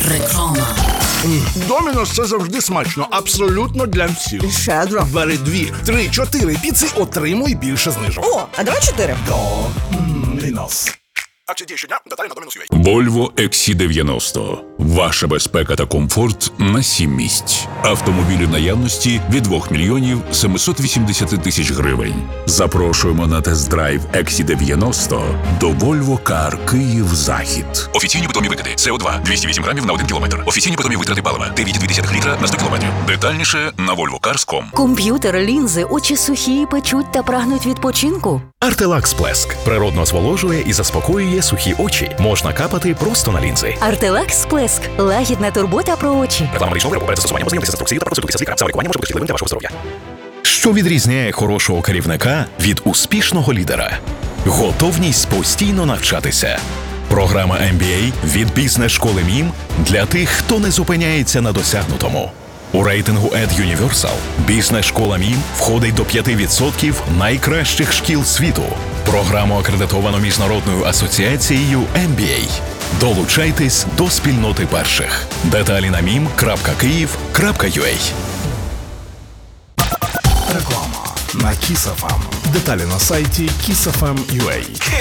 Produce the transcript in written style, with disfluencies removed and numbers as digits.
Реклама. Домінос – це завжди смачно, абсолютно для всіх. Щедро. Бери 2, 3, 4 піци, отримуй більше знижок. О, а давай 4. Домінос. Акція діє щодня, деталі на Домінос.ua. Volvo XC90. Ваша безпека та комфорт на 7 місць. Автомобілі в наявності від 2 мільйонів 780 тисяч гривень. Запрошуємо на тест-драйв XC90 до Volvo Car Київ-Захід. Офіційні питомі викиди. СО2 208 грамів на 1 кілометр. Офіційні питомі витрати палива 9,2 літра на 100 кілометрів. Детальніше на volvocars.com. Комп'ютер, лінзи, очі сухі, печуть та прагнуть відпочинку? Артелакс Сплеск природно зволожує і заспокоює сухі очі. Можна капати просто на лінзи. Артелакс Сплеск – лагідна турбота про очі. Реклама медичного виробу. Перед застосуванням ознайомтеся з інструкцією та проконсультуйтеся з лікарем. Саме лікування може бути шкідливим для вашого здоров'я. Що відрізняє хорошого керівника від успішного лідера? Готовність постійно навчатися. Програма MBA від бізнес-школи МІМ для тих, хто не зупиняється на досягнутому. У рейтингу EdUniversal бізнес-школа МІМ входить до 5% найкращих шкіл світу. Програму акредитовано Міжнародною асоціацією MBA. Долучайтесь до спільноти перших. Деталі на mim.kyiv.ua. Реклама на Kiss FM. Деталі на сайті kissfm.ua.